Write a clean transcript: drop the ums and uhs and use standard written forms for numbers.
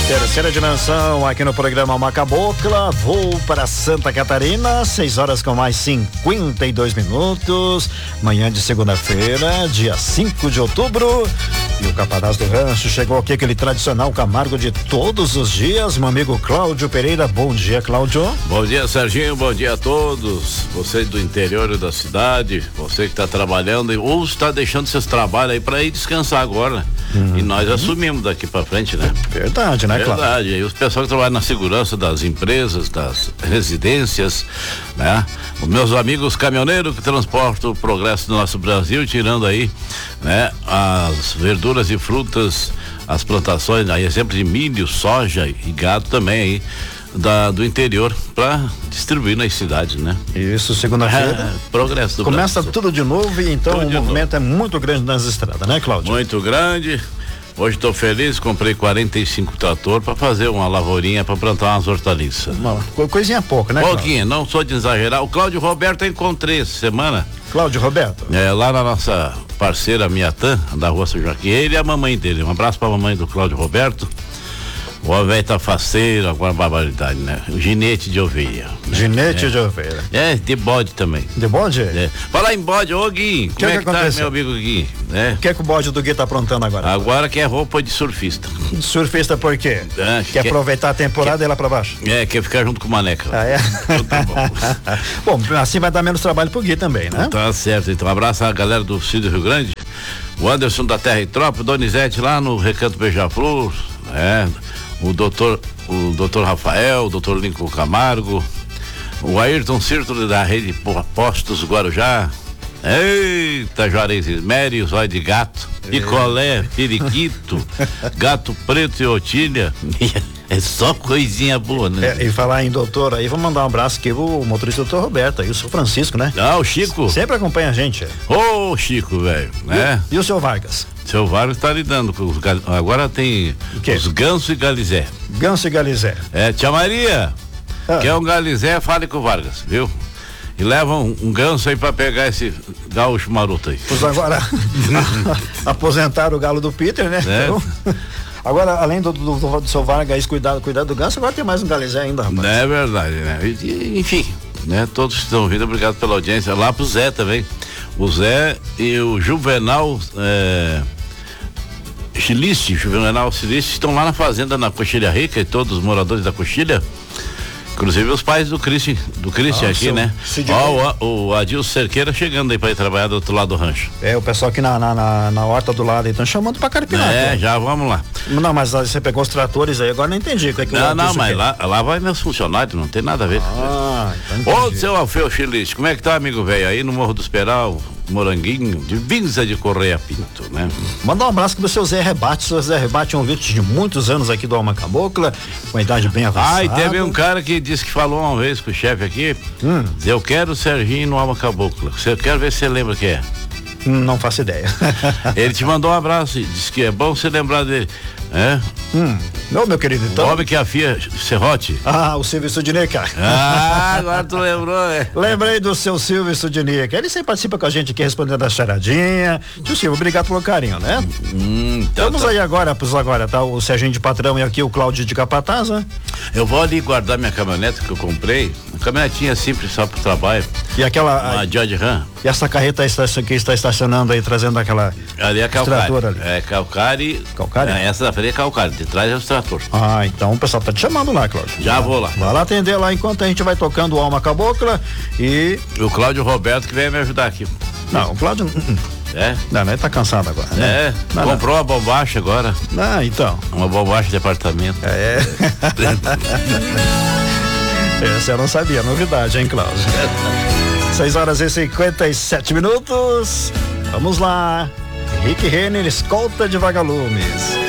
Terceira dimensão aqui no programa Alma Cabocla. Voo para Santa Catarina, 6 horas com mais 52 minutos. Manhã de segunda-feira, dia 5 de outubro. E o capataz do rancho chegou aqui, aquele tradicional Camargo de todos os dias, meu amigo Cláudio Pereira. Bom dia, Cláudio. Bom dia, Serginho. Bom dia a todos. Você do interior da cidade, você que está trabalhando ou está deixando seus trabalhos aí para ir descansar agora. E nós assumimos daqui para frente, né? Verdade, né, Cláudio? Verdade. E os pessoal que trabalham na segurança das empresas, das residências, né? Os meus amigos caminhoneiros que transportam o progresso do nosso Brasil, tirando aí, né? As verduras e frutas, as plantações, aí exemplo de milho, soja e gado também aí. Do interior para distribuir nas cidades, né? Isso, segunda-feira. Progresso do Começa Brasil. tudo de novo e então Tudo o movimento é muito grande nas estradas, né, Cláudio? Muito grande. Hoje estou feliz, comprei 45 tratores para fazer uma lavourinha para plantar umas hortaliças. Coisinha pouca, né, pouquinho, não sou de exagerar. O Cláudio Roberto eu encontrei essa semana. Cláudio Roberto? Lá na nossa parceira Miatã, da rua São Joaquim, ele e a mamãe dele. Um abraço para a mamãe do Cláudio Roberto. O homem velho tá faceiro, agora barbaridade, né? O ginete de ovelha. Ginete de ovelha. De bode também. De bode? Falar em bode, ô Gui, como é que tá, meu amigo Gui? O que é que o bode do Gui tá aprontando agora? Agora quer roupa de surfista. Surfista por quê? Quer aproveitar a temporada e ir lá pra baixo? Quer ficar junto com o Maneca. Ah, é? Então tá bom. Bom, assim vai dar menos trabalho pro Gui também, né? Tá certo, então um abraço à galera do Cídio Rio Grande, o Anderson da Terra e Tropa, Donizete lá no Recanto Beija-Flor, o doutor Rafael, o doutor Lincoln Camargo, o Ayrton Círculo da Rede Postos Guarujá, eita, Juarez Ismério, zóio de gato, picolé, periquito, gato preto e otilha. É só coisinha boa, né? E falar em doutor, aí vamos mandar um abraço aqui pro motorista doutor Roberto, aí o seu Francisco, né? O Chico. Sempre acompanha a gente. Ô, Chico, velho, né? E o seu Vargas? Seu Vargas tá lidando com agora tem os ganso e galizé. Ganso e galizé. Tia Maria, quer um galizé, fale com o Vargas, viu? E leva um ganso aí pra pegar esse gaúcho maroto aí. Pois agora aposentaram o galo do Peter, né? Então, agora, além do seu Vargas cuidar do ganso, agora tem mais um galizé ainda, rapaz. É verdade, né? Enfim, né? Todos que estão ouvindo, obrigado pela audiência. Lá pro Zé também. O Zé e o Juvenal Juvenal Silício estão lá na fazenda, na Coxilha Rica, e todos os moradores da Coxilha, inclusive os pais do Christian aqui, né? O Adilson Cerqueira chegando aí para ir trabalhar do outro lado do rancho. O pessoal aqui na horta do lado aí estão chamando para caripinar. Já vamos lá. Não, mas você pegou os tratores aí, agora não entendi. Não, mas lá vai meus funcionários, não tem nada a ver. Ô, seu Alfeu Chiliste, como é que tá, amigo velho? Aí no Morro dos Peral, Moranguinho, de Vinza de Correia Pinto, né? Manda um abraço pro seu Zé Rebate. Seu Zé Rebate é um vídeo de muitos anos aqui do Alma Cabocla, com a idade bem avançada. E teve um cara que disse que falou uma vez com o chefe aqui, eu quero o Serginho no Alma Cabocla. Eu quero ver se você lembra quem é. Não faço ideia. Ele te mandou um abraço e disse que é bom você lembrar dele. Não, meu querido, então. O homem que afia serrote. O Silvio Sudinica. Agora tu lembrou, né? Lembrei do seu Silvio Sudinica. Ele sempre participa com a gente aqui respondendo a charadinha. Tio Silvio, obrigado pelo carinho, né? Vamos aí agora, tá o Serginho de Patrão e aqui o Cláudio de Capataz, né? Eu vou ali guardar minha caminhonete que eu comprei. Uma caminhonetinha simples só pro trabalho. E aquela. Uma Dodge Ram. E essa carreta que está estacionando aí, trazendo aquela. Ali é calcário. Ali. É calcário. Calcário? Essa da frente é calcário, de trás é os tratores. Então o pessoal tá te chamando lá, Cláudio. Já vou lá. Vai lá atender lá enquanto a gente vai tocando o Alma Cabocla e. O Cláudio Roberto que veio me ajudar aqui. Não, o Cláudio. Não, ele tá cansado agora. Né? Comprou uma bombacha agora. Então. Uma bombacha de apartamento. Essa eu não sabia, novidade, hein, Cláudio? 6 horas e 57 minutos. Vamos lá. Henrique Renner, escolta de vagalumes.